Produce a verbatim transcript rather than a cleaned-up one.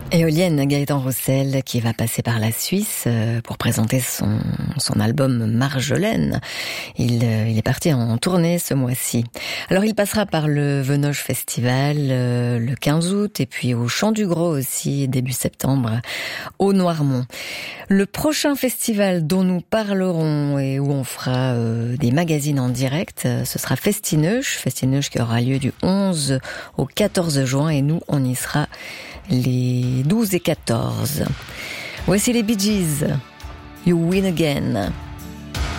Éolienne Gaëtan Roussel qui va passer par la Suisse pour présenter son, son album Marjolaine. Il, il est parti en tournée ce mois-ci. Alors il passera par le Venoge Festival le quinze août et puis au Chant du Gros aussi début septembre au Noirmont. Le prochain festival dont nous parlerons et où on fera euh, des magazines en direct, ce sera Festineuch. Festineuch qui aura lieu du onze au quatorze juin et nous on y sera les douze et quatorze. Voici les Bee Gees. You Win Again.